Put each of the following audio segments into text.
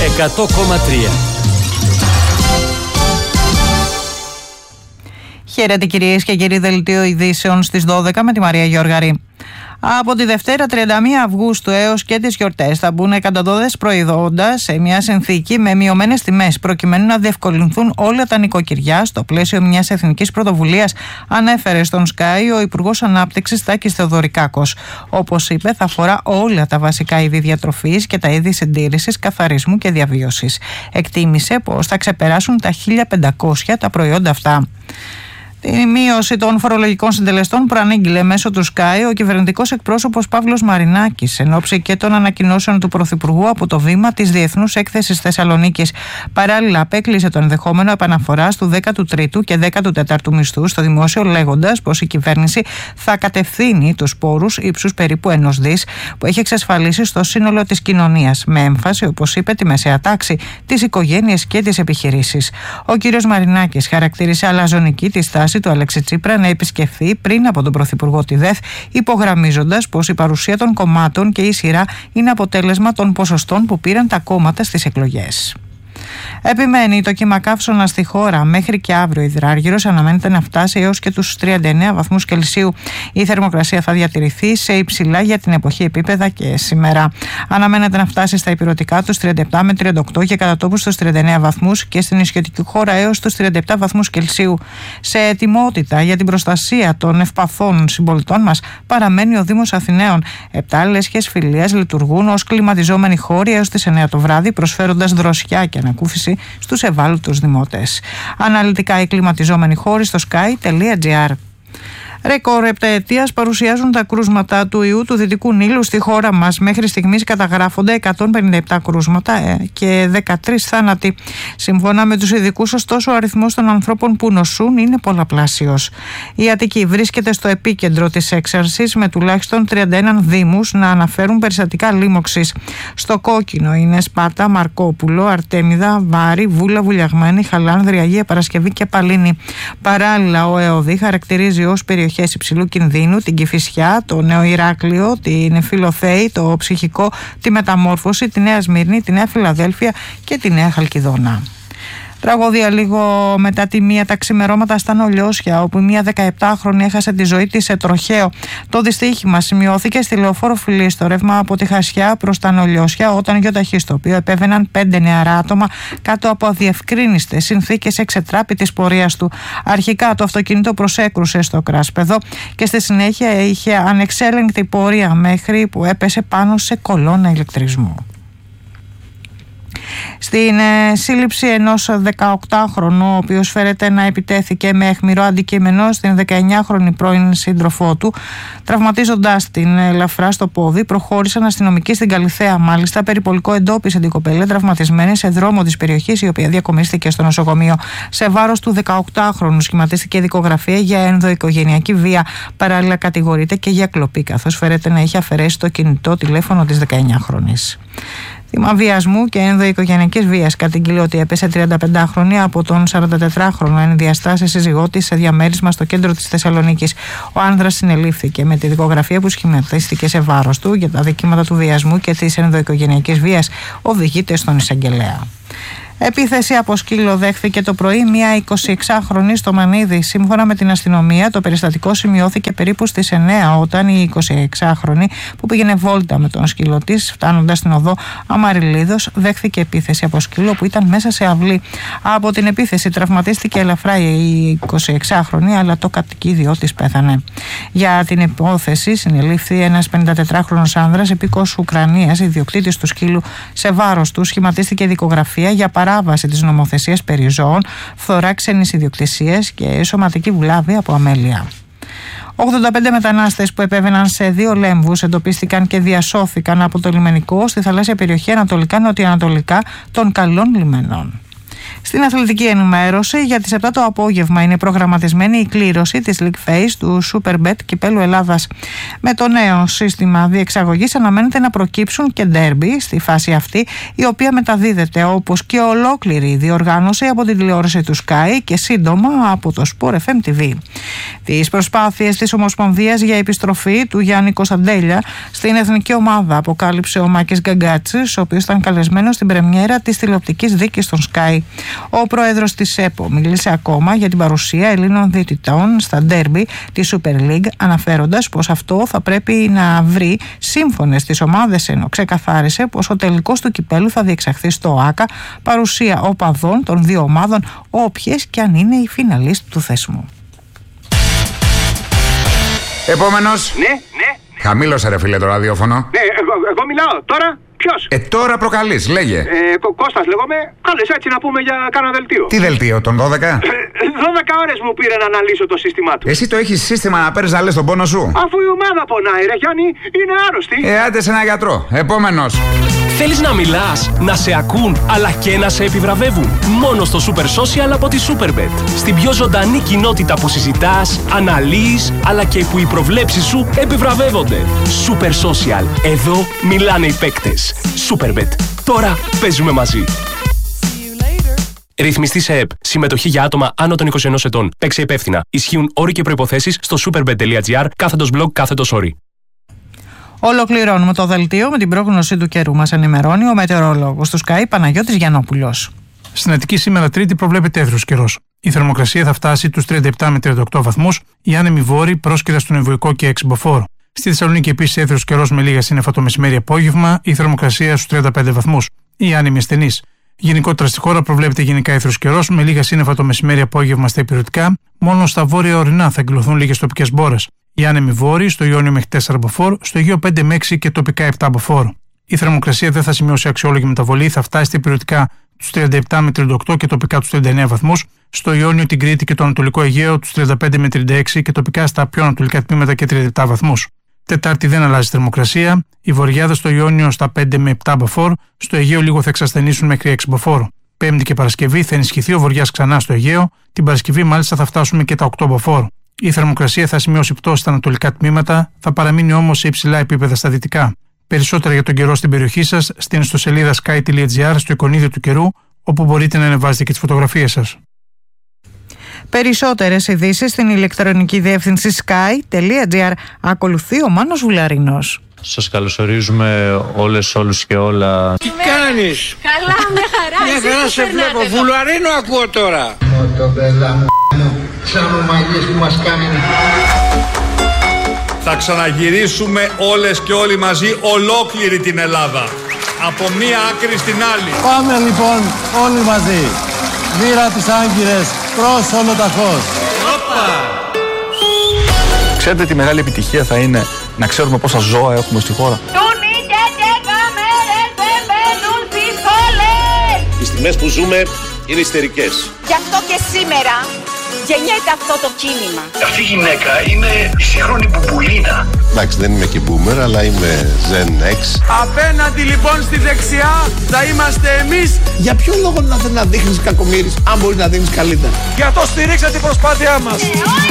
100,3. Χαίρετε κυρίες και κύριοι, δελτίο ειδήσεων στις 12 με τη Μαρία Γιώργαρη. Από τη Δευτέρα 31 Αυγούστου έως και τις γιορτές θα μπουν εκατοντάδες προϊόντα σε μια συνθήκη με μειωμένες τιμές προκειμένου να διευκολυνθούν όλα τα νοικοκυριά στο πλαίσιο μιας εθνικής πρωτοβουλίας, ανέφερε στον Sky ο Υπουργός Ανάπτυξης Τάκης Θεοδωρικάκος. Όπως είπε, θα αφορά όλα τα βασικά είδη διατροφής και τα είδη συντήρησης, καθαρισμού και διαβίωσης. Εκτίμησε πως θα ξεπεράσουν τα 1.500 τα προϊόντα αυτά. Τη μείωση των φορολογικών συντελεστών προανήγγειλε μέσω του Sky ο κυβερνητικός εκπρόσωπος Παύλος Μαρινάκης εν ώψη και των ανακοινώσεων του Πρωθυπουργού από το βήμα της Διεθνούς Έκθεσης Θεσσαλονίκης. Παράλληλα, απέκλεισε το ενδεχόμενο επαναφοράς του 13ου και 14ου μισθού στο δημόσιο, λέγοντας πως η κυβέρνηση θα κατευθύνει τους πόρους ύψους περίπου 1 δις που έχει εξασφαλίσει στο σύνολο της κοινωνίας, με έμφαση, όπως είπε, τη μεσαία τάξη, τις οικογένειες και τις επιχειρήσεις. Ο κ. Μαρινάκης χαρακτήρισε αλαζονική τη στάση του Αλέξη Τσίπρα να επισκεφθεί πριν από τον Πρωθυπουργό τη ΔΕΘ, υπογραμμίζοντας πως η παρουσία των κομμάτων και η σειρά είναι αποτέλεσμα των ποσοστών που πήραν τα κόμματα στις εκλογές. Επιμένει το κύμα καύσωνα στη χώρα. Μέχρι και αύριο υδράργυρος αναμένεται να φτάσει έως και τους 39 βαθμούς Κελσίου. Η θερμοκρασία θα διατηρηθεί σε υψηλά για την εποχή επίπεδα και σήμερα. Αναμένεται να φτάσει στα ηπειρωτικά τους 37 με 38 και κατά τόπους στους 39 βαθμούς και στην νησιωτική χώρα έως τους 37 βαθμούς Κελσίου. Σε ετοιμότητα για την προστασία των ευπαθών συμπολιτών μας παραμένει ο Δήμος Αθηναίων. 7 λέσχες φιλίας λειτουργούν ως κλιματιζόμενοι χώροι έως τις 9 το βράδυ, προσφέροντας δροσιά και ανακούφιση στους ευάλωτους δημότες. Αναλυτικά οι κλιματιζόμενοι χώροι στο sky.gr. Ρεκόρ επταετίας παρουσιάζουν τα κρούσματα του ιού του Δυτικού Νείλου στη χώρα μας. Μέχρι στιγμής καταγράφονται 157 κρούσματα και 13 θάνατοι. Σύμφωνα με τους ειδικούς, ωστόσο, ο αριθμός των ανθρώπων που νοσούν είναι πολλαπλάσιος. Η Αττική βρίσκεται στο επίκεντρο της έξαρσης, με τουλάχιστον 31 δήμους να αναφέρουν περιστατικά λίμωξης. Στο κόκκινο είναι Σπάρτα, Μαρκόπουλο, Αρτέμιδα, Βάρη, Βούλα, Βουλιαγμένη, Χαλάνδρεια, Αγία Παρασκευή και Παλίνη. Παράλληλα, ο ΕΟΔΗ χαρακτηρίζει ως περιοχές υψηλού κινδύνου την Κηφισιά, το Νέο Ηράκλειο, την Φιλοθέη, το Ψυχικό, τη Μεταμόρφωση, τη Νέα Σμύρνη, τη Νέα Φιλαδέλφια και τη Νέα Χαλκιδόνα. Τραγωδία λίγο μετά τη μία τα ξημερώματα στα Νολιώσια, όπου μία 17χρονη έχασε τη ζωή της σε τροχαίο. Το δυστύχημα σημειώθηκε στη λεωφόρο Φιλή στο ρεύμα από τη Χασιά προς τα Νολιώσια, όταν γιοταχή στο οποίο επέβαιναν 5 νεαρά άτομα κάτω από αδιευκρίνιστες συνθήκες εξετράπη της πορείας του. Αρχικά το αυτοκίνητο προσέκρουσε στο κράσπεδο και στη συνέχεια είχε ανεξέλεγκτη πορεία μέχρι που έπεσε πάνω σε κολόνα ηλεκτρισμού. Στην σύλληψη ενός 18χρονου, ο οποίος φέρεται να επιτέθηκε με αιχμηρό αντικείμενο στην 19χρονη πρώην σύντροφό του, τραυματίζοντας την ελαφρά στο πόδι, προχώρησαν αστυνομικοί στην Καλιθέα. Μάλιστα, περιπολικό εντόπισε την κοπέλα τραυματισμένη σε δρόμο της περιοχής, η οποία διακομίστηκε στο νοσοκομείο. Σε βάρος του 18χρονου σχηματίστηκε δικογραφία για ενδοοικογενειακή βία. Παράλληλα, κατηγορείται και για κλοπή, καθώς φέρεται να είχε αφαιρέσει το κινητό τηλέφωνο της 19χρονης. Θύμα βιασμού και ενδοοικογενειακής βίας κατήγγειλε ότι έπεσε 35χρονη από τον 44χρονο εν διαστάσει σύζυγό της σε διαμέρισμα στο κέντρο της Θεσσαλονίκης. Ο άνδρας συνελήφθηκε με τη δικογραφία που σχηματίστηκε σε βάρος του για τα δικήματα του βιασμού και της ενδοοικογενειακής βίας. Οδηγείται στον εισαγγελέα. Επίθεση από σκύλο δέχθηκε το πρωί μια 26χρονη στο Μανίδι. Σύμφωνα με την αστυνομία, το περιστατικό σημειώθηκε περίπου στις 9 όταν η 26χρονη που πήγαινε βόλτα με τον σκύλο της, φτάνοντας στην οδό Αμαριλίδος, δέχθηκε επίθεση από σκύλο που ήταν μέσα σε αυλή. Από την επίθεση τραυματίστηκε ελαφρά η 26χρονη, αλλά το κατοικίδιό της πέθανε. Για την υπόθεση συνελήφθη ένας 54χρονος άνδρας υπηκός Ουκρανίας, ιδιοκτήτης του σκύλου. Σε βάρος του σχηματίστηκε δικογραφία για παράβαση της νομοθεσίας περί ζώων, φθορά ξένης ιδιοκτησίας και σωματική βλάβη από αμέλεια. 85 μετανάστες που επέβαιναν σε 2 λέμβους εντοπίστηκαν και διασώθηκαν από το λιμενικό στη θαλάσσια περιοχή ανατολικά-νοτιοανατολικά των Καλών Λιμενών. Στην αθλητική ενημέρωση, για τις 7 το απόγευμα είναι προγραμματισμένη η κλήρωση της League Phase του Superbet Κυπέλλου Ελλάδας. Με το νέο σύστημα διεξαγωγής αναμένεται να προκύψουν και ντέρμπι στη φάση αυτή, η οποία μεταδίδεται όπως και ολόκληρη η διοργάνωση από την τηλεόραση του Sky και σύντομα από το Sport FM TV. Τις προσπάθειες της Ομοσπονδίας για επιστροφή του Γιάννη Κωνσταντέλια στην εθνική ομάδα αποκάλυψε ο Μάκης Γκαγκάτσης, ο οποίος ήταν καλεσμένος στην πρεμιέρα της τηλεοπτικής δίκης των Sky. Ο πρόεδρος της ΕΠΟ μίλησε ακόμα για την παρουσία Ελλήνων διαιτητών στα ντέρμπι της Super League, αναφέροντας πως αυτό θα πρέπει να βρει σύμφωνες τις ομάδες, ενώ ξεκαθάρισε πως ο τελικός του κυπέλου θα διεξαχθεί στο ΆΚΑ, παρουσία οπαδών των δύο ομάδων, όποιες και αν είναι οι φιναλίστ του θεσμού. Επόμενος. Ναι. Χαμήλωσε ρε φίλε το ραδιόφωνο. Ναι, εγώ μιλάω. Τώρα ποιος? Τώρα προκαλείς, λέγε. Κώστας λέγομαι. Κάλες έτσι να πούμε για κάνα δελτίο. Τι δελτίο, τον 12? 12 ώρες μου πήρε να αναλύσω το σύστημά του. Εσύ το έχεις σύστημα να παίρνεις να λες τον πόνο σου? Αφού η ομάδα πονάει ρε Γιάννη, είναι άρρωστη. Άντε σε ένα γιατρό. Επόμενος. Θέλεις να μιλάς, να σε ακούν, αλλά και να σε επιβραβεύουν? Μόνο στο Super Social από τη Superbet. Στην πιο ζωντανή κοινότητα που συζητάς, αναλύεις, αλλά και που οι προβλέψεις σου επιβραβεύονται. Super Social. Εδώ μιλάνε οι παίκτες. Superbet. Τώρα παίζουμε μαζί. Ρυθμιστή σε ΕΠ. Συμμετοχή για άτομα άνω των 21 ετών. Παίξε υπεύθυνα. Ισχύουν όροι και προϋποθέσεις στο superbet.gr/blog/όροι. Ολοκληρώνουμε το δελτίο με την πρόγνωση του καιρού. Μας ενημερώνει ο μετεωρολόγος του Sky Παναγιώτης Γιαννόπουλος. Στην Αττική σήμερα Τρίτη προβλέπεται έθριος καιρός. Η θερμοκρασία θα φτάσει τους 37 με 38 βαθμούς, οι άνεμοι βόρειοι πρόσκειρα στον Εμβοϊκό και Εξυμποφόρο. Στη Θεσσαλονίκη επίσης έθριος καιρός με λίγα σύννεφα το μεσημέρι απόγευμα, η θερμοκρασία στους 35 βαθμούς, οι άνεμοι ασθενείς. Γενικότερα στη χώρα προβλέπεται γενικά έθριος καιρός με λίγα σύννεφα το μεσημέρι απόγευμα στα υπηρετικά, μόνο στα βόρεια ορεινά θα εκδηλωθούν λίγες τοπικές μπόρες. Οι άνεμοι βόρειοι στο Ιόνιο μέχρι 4 μποφόρ, στο Αιγαίο 5 με 6 και τοπικά 7 μποφόρ. Η θερμοκρασία δεν θα σημειώσει αξιόλογη μεταβολή, θα φτάσει στα υπηρετικά τους 37 με 38 και τοπικά τους 39 βαθμούς, στο Ιόνιο, την Κρήτη και το Ανατολικό Αιγαίο τους 35 με 36 και τοπικά στα πιο ανατολικά τμήματα και 37 βαθμούς. Τετάρτη δεν αλλάζει θερμοκρασία, οι βορειάδες στο Ιόνιο στα 5 με 7 μποφόρ, στο Αιγαίο λίγο θα εξασθενήσουν μέχρι 6 μποφόρ. Πέμπτη και Παρασκευή θα ενισχυθεί ο βοριάς ξανά στο Αιγαίο, την Παρασκευή μάλιστα θα φτάσουμε και τα 8 μποφόρ. Η θερμοκρασία θα σημειώσει πτώση στα ανατολικά τμήματα, θα παραμείνει όμως σε υψηλά επίπεδα στα δυτικά. Περισσότερα για τον καιρό στην περιοχή σας στην ιστοσελίδα sky.gr στο εικονίδιο του καιρού, όπου μπορείτε να ανεβάσετε και τις φωτογραφίες σας. Περισσότερες ειδήσεις στην ηλεκτρονική διεύθυνση sky.gr. Ακολουθεί ο Μάνος Βουλαρινός. Σας καλωσορίζουμε όλους και όλα. Τι κάνεις? Καλά, μια χαρά. Μια χαρά σε βλέπω. Βουλαρίνο ακούω τώρα. Μοτομπέλα μου, σαν μαλλιές που μας κάνουν. Θα ξαναγυρίσουμε όλες και όλοι μαζί ολόκληρη την Ελλάδα. Από μία άκρη στην άλλη. Πάμε λοιπόν όλοι μαζί. Μοίρα τις Άγκυρες προς Ολοταχώς. Ξέρετε τι μεγάλη επιτυχία θα είναι να ξέρουμε πόσα ζώα έχουμε στη χώρα? Οι στιγμές που ζούμε είναι ιστερικές. Γι' αυτό και σήμερα γεννιέται αυτό το κίνημα. Αυτή η γυναίκα είναι η σύγχρονη μπουμπουλίνα. Εντάξει, δεν είμαι και boomer, αλλά είμαι Gen X. Απέναντι λοιπόν στη δεξιά θα είμαστε εμείς. Για ποιο λόγο να θέλει να δείχνεις κακομοίρης, αν μπορεί να δίνεις καλύτερα? Γι' αυτό στηρίξτε την προσπάθειά μας.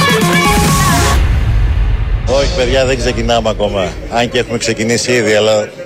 Όχι παιδιά, δεν ξεκινάμε ακόμα. Αν και έχουμε ξεκινήσει ήδη, αλλά